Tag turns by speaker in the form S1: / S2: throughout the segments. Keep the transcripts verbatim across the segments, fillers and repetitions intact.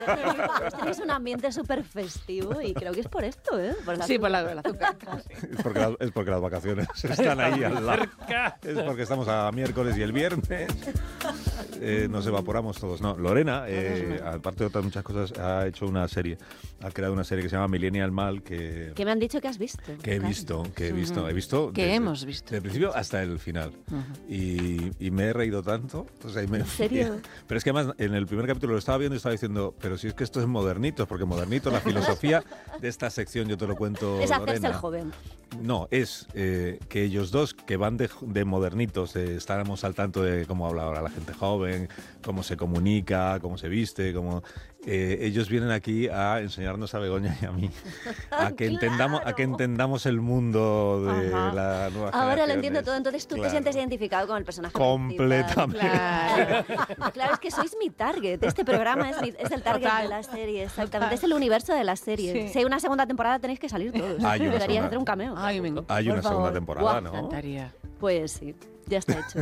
S1: Tenéis un ambiente súper festivo y creo que es por esto, ¿eh? Por
S2: sí, por la, la azúcar.
S3: Es porque, la, es porque las vacaciones están ahí al lado. Es porque estamos a miércoles y el viernes eh, nos evaporamos todos. No, Lorena, eh, aparte de otras muchas cosas, ha hecho una serie, ha creado una serie que se llama Millennial Mal, que...
S1: Que me han dicho que has visto.
S3: Que he visto, que he visto, he visto...
S2: Que
S3: desde,
S2: hemos visto.
S3: Desde el principio hasta el final. Uh-huh. y, y me he reído tanto. O sea, y me,
S1: ¿En serio?
S3: Pero es que además, en el primer capítulo lo estaba viendo y estaba diciendo, pero si es que esto es Modernitos, porque Modernitos, la filosofía de esta sección, yo te lo cuento,
S1: es hacerse
S3: Lorena.
S1: el joven.
S3: No, es eh, que ellos dos, que van de, de modernitos, eh, estábamos al tanto de cómo habla ahora la gente joven, cómo se comunica, cómo se viste, cómo... Eh, ellos vienen aquí a enseñarnos a Begoña y a mí a que,
S1: ¡Claro!
S3: entendamos, a que entendamos el mundo de
S1: Ajá.
S3: la nueva generación.
S1: Ahora lo entiendo todo, entonces tú
S3: claro.
S1: te sientes identificado con el personaje
S3: completamente.
S1: Claro. Claro, es que sois mi target, este programa es, mi, es el target Total. de la serie, exactamente, Total. Es el universo de la serie. Sí. Si hay una segunda temporada tenéis que salir todos.
S3: Hay una
S1: Deberías
S3: segunda,
S1: hacer un cameo.
S2: Ay, me,
S3: hay una
S2: favor.
S3: segunda temporada,
S1: Guau,
S3: ¿no?
S2: Me encantaría.
S1: Pues sí, ya está hecho.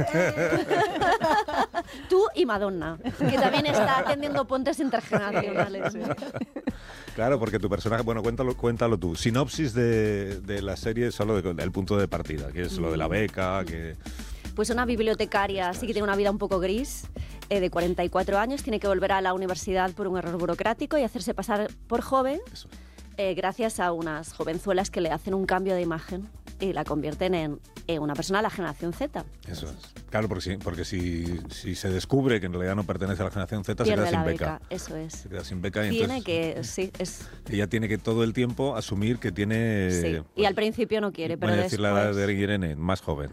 S1: Tú y Madonna, que también está tendiendo puentes intergeneracionales. ¿eh?
S3: Claro, porque tu personaje, bueno, cuéntalo, cuéntalo tú. Sinopsis de, de la serie, solo de, del punto de partida, que es lo de la beca, que...
S1: Pues una bibliotecaria, sí que tiene una vida un poco gris, eh, de cuarenta y cuatro años, tiene que volver a la universidad por un error burocrático y hacerse pasar por joven, eh, gracias a unas jovenzuelas que le hacen un cambio de imagen y la convierten en, en una persona de la generación Z.
S3: Eso es. Claro, porque, si, porque si, si se descubre que en realidad no pertenece a la generación Z,
S1: pierde
S3: se queda
S1: la
S3: sin
S1: beca.
S3: beca.
S1: Eso es.
S3: Se queda sin beca y
S1: tiene
S3: entonces,
S1: que, sí, es...
S3: Ella tiene que todo el tiempo asumir que tiene...
S1: Sí,
S3: pues,
S1: y al principio no quiere, pero
S3: voy a
S1: después...
S3: decir la edad de Irene, más joven.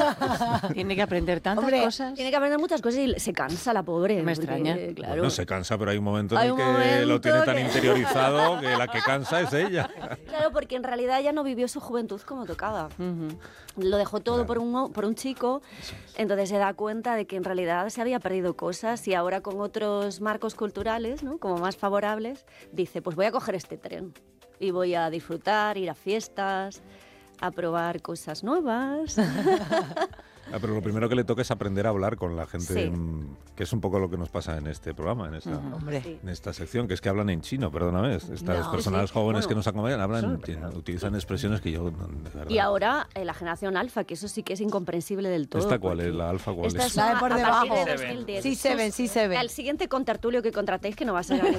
S2: Tiene que aprender tantas
S1: Hombre,
S2: cosas.
S1: Tiene que aprender muchas cosas y se cansa la pobre.
S2: Me
S1: porque,
S2: extraña.
S1: Claro.
S3: Bueno, se cansa, pero hay un momento en
S1: Hay
S3: el
S1: un
S3: que
S1: momento
S3: lo tiene tan
S1: que...
S3: interiorizado que la que cansa es ella.
S1: Claro, porque en realidad ella no vivió su juventud como tocaba.
S2: Uh-huh.
S1: Lo dejó todo
S3: Claro.
S1: por, un, por un chico, entonces se da cuenta de que en realidad se había perdido cosas y ahora con otros marcos culturales, ¿no?, como más favorables, dice, pues voy a coger este tren y voy a disfrutar, ir a fiestas, a probar cosas nuevas.
S3: Ah, pero lo primero que le toca es aprender a hablar con la gente,
S1: Sí.
S3: en, que es un poco lo que nos pasa en este programa, en esta,
S2: Uh-huh.
S4: Hombre.
S1: Sí.
S3: en esta sección, que es que hablan en chino, perdóname. Estas
S4: No.
S3: personas
S1: Sí,
S3: jóvenes
S1: bueno,
S3: que nos acompañan hablan,
S1: son-
S3: tienen- utilizan expresiones que yo, de verdad.
S1: Y ahora eh, la generación alfa, que eso sí que es incomprensible del todo.
S3: ¿Esta cuál
S1: porque
S3: es? ¿La alfa cuál
S1: Esta
S3: es?
S1: es
S4: La de
S1: una-
S4: por
S1: a
S4: debajo.
S1: partir de dos mil diez.
S4: Sí se ven, sí se ven.
S1: El siguiente contertulio que contratéis que no va a ser a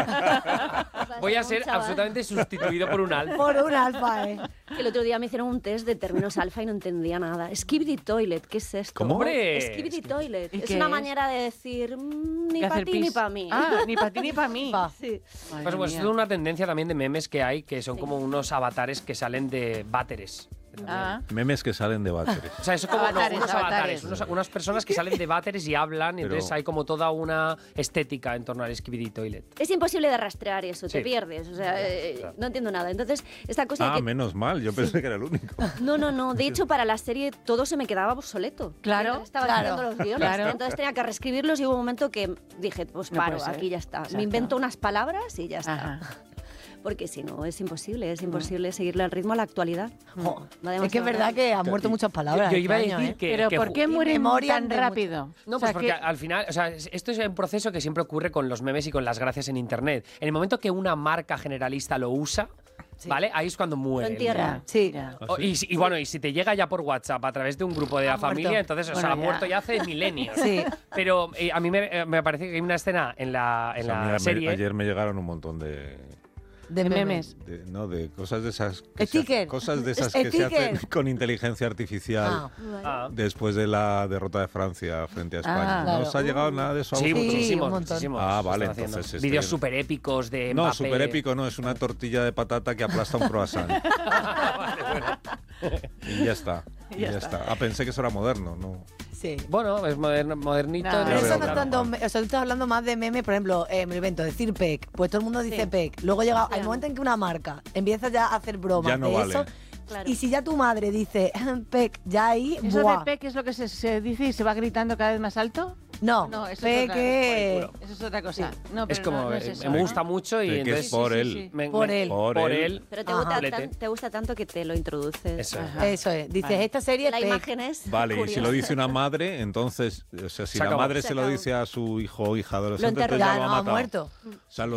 S1: ningún-
S5: Voy a
S1: un
S5: ser
S1: chaval.
S5: absolutamente sustituido por un alfa.
S4: Por un alfa, ¿eh?
S1: El otro día me hicieron un test de términos alfa y no entendía nada. Skibidi toilet, ¿qué es esto?
S3: ¿Cómo?
S5: ¡Hombre!
S1: Skibidi toilet.
S2: ¿Y
S1: Es
S2: qué
S1: una
S2: es?
S1: manera de decir mm, ni
S2: ¿Qué
S1: para
S2: hacer
S1: ti ni
S2: pis?
S1: para mí.
S2: Ah, ni para ti ni para mí.
S4: Pa.
S1: Sí.
S2: Madre
S5: Pues, pues
S2: mía.
S5: es una tendencia también de memes que hay, que son
S1: Sí.
S5: como unos avatares que salen de váteres.
S2: Ah.
S3: Memes que salen de váteres.
S5: O sea, eso como no,
S2: Avatares,
S5: unos avatares,
S2: avatares.
S5: unos- unas personas que salen de váteres y hablan, y
S3: Pero-
S5: entonces hay como toda una estética en torno al Skibidi Toilet.
S1: Es imposible de rastrear eso, te
S5: Sí.
S1: pierdes. O sea, eh,
S5: Claro.
S1: no entiendo nada. Entonces, esta cosa
S3: Ah,
S1: que...
S3: menos mal, yo pensé que era el único.
S1: No, no, no. De hecho, para la serie todo se me quedaba obsoleto.
S2: Claro,
S1: Mientras estaba
S4: claro,
S1: haciendo los guiones.
S2: claro.
S1: Entonces tenía que reescribirlos y hubo un momento que dije, pues
S2: No
S1: paro,
S2: puede ser.
S1: aquí ya está.
S2: Exacto.
S1: Me invento unas palabras y ya está.
S2: Ajá.
S1: Porque si no, es imposible. Es imposible seguirle el ritmo a la actualidad. Jo, no
S4: Es que es verdad que han muerto muchas palabras.
S5: Yo, yo iba a
S4: este
S5: decir
S4: año, ¿eh?
S5: que...
S2: Pero
S5: que
S2: ¿por
S5: ju-
S2: qué
S4: Y
S2: mueren
S4: memoria
S2: tan
S4: de
S2: rápido?
S5: No,
S2: O
S5: pues
S2: sea,
S5: porque
S2: que-
S5: al final, o sea, esto es un proceso que siempre ocurre con los memes y con las gracias en Internet. En el momento que una marca generalista lo usa,
S1: Sí.
S5: ¿vale? Ahí es cuando muere.
S1: Lo entierra.
S4: Sí.
S2: Ya.
S5: O- y, si- y bueno, y si te llega ya por WhatsApp a través de un grupo de la
S4: Ha muerto.
S5: familia, entonces, o sea,
S2: Bueno,
S5: ha
S2: ya.
S5: muerto ya hace milenios.
S4: Sí.
S5: Pero eh, a mí me, eh, me parece que hay una escena en la, en
S3: O sea,
S5: la
S3: mira, me-
S5: serie.
S3: ayer me llegaron un montón de...
S4: De
S2: De
S4: memes.
S2: memes.
S3: de- no, de cosas de esas... que se
S4: Sticker.
S3: hacen- Cosas de esas que se
S4: Sticker.
S3: hacen con inteligencia artificial.
S4: Ah.
S5: Ah.
S3: Después de la derrota de Francia frente a España.
S2: Ah,
S3: ¿No
S4: claro.
S3: os ha llegado nada de eso a
S5: Sí,
S3: vosotros?
S5: muchísimos,
S4: un montón.
S5: muchísimos.
S3: Ah, vale,
S5: Están haciendo
S3: entonces este-
S5: vídeos súper épicos de
S3: No,
S5: Mbappé.
S3: súper épico no, es una tortilla de patata que aplasta un croissant. Y ya está. Y ya, está. Ah, pensé que eso era moderno, ¿no?
S4: Sí.
S5: Bueno, es moderno, modernito.
S2: No,
S5: no
S4: Pero
S3: veo
S4: eso no
S3: claro.
S4: es tanto, me- o sea, tú estás hablando más de meme, por ejemplo, eh, me lo invento, decir pec, pues todo el mundo dice
S1: Sí.
S4: pec. Luego llega
S1: Sí.
S4: el momento en que una marca empieza ya a hacer bromas
S3: Ya no
S4: de
S3: vale.
S4: eso.
S1: Claro.
S4: Y si ya tu madre dice pec, ya ahí,
S2: ¿Eso
S4: ¡buah!
S2: de P, que es lo que se, se dice y se va gritando cada vez más alto?
S4: No,
S2: No, eso es
S4: pe
S2: otra-
S4: que...
S2: Eso es otra cosa. No, pero
S5: Es como,
S2: no, no es
S5: eh,
S2: eso,
S5: me
S2: ¿no?
S5: gusta mucho y
S3: Que
S5: entonces...
S3: es por
S2: sí,
S3: él.
S2: sí, sí.
S5: me-
S4: Por
S5: me-
S4: él.
S3: Por
S5: Por
S3: él.
S5: él.
S1: Pero te
S4: Ajá.
S1: gusta,
S5: Lete.
S1: tan- te gusta tanto que te lo introduces.
S5: Eso es.
S2: Ajá.
S4: Eso es. Dices,
S2: Vale.
S4: esta serie es
S1: La
S4: pe.
S1: imagen es
S3: Vale, y si
S1: curiosa.
S3: lo dice una madre, entonces, o sea, si
S5: Se
S3: la
S5: acabó.
S3: madre
S1: Se
S3: se lo
S1: acabó.
S3: dice a su hijo o hija adolescente,
S1: enterró.
S3: entonces ya
S4: Ya
S3: lo ha
S4: no, ha
S3: matado.
S4: muerto.
S3: O sea, lo